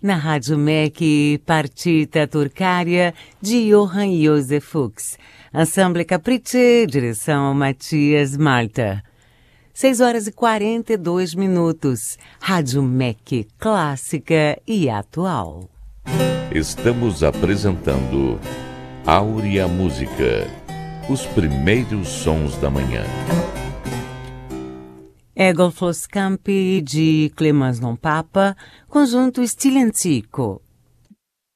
Na Rádio MEC, Partita Turcária, de Johann Josef Fuchs. Ensemble Caprice, direção Matias Malta. 6h42. Rádio MEC, clássica e atual. Estamos apresentando Áurea Música, os primeiros sons da manhã. Egolfos Campi, de Clemens Non Papa, conjunto Stile Antico,